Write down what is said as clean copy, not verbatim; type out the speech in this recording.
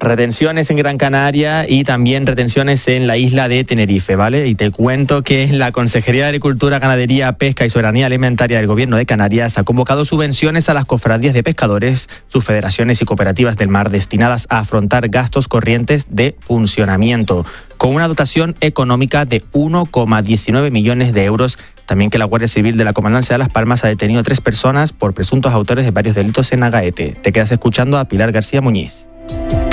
Retenciones en Gran Canaria y también retenciones en la isla de Tenerife, ¿vale? Y te cuento que la Consejería de Agricultura, Ganadería, Pesca y Soberanía Alimentaria del Gobierno de Canarias ha convocado subvenciones a las cofradías de pescadores, sus federaciones y cooperativas del mar destinadas a afrontar gastos corrientes de funcionamiento, con una dotación económica de 1,19 millones de euros. También que la Guardia Civil de la Comandancia de Las Palmas ha detenido a 3 personas por presuntos autores de varios delitos en Agaete. Te quedas escuchando a Pilar García Muñiz.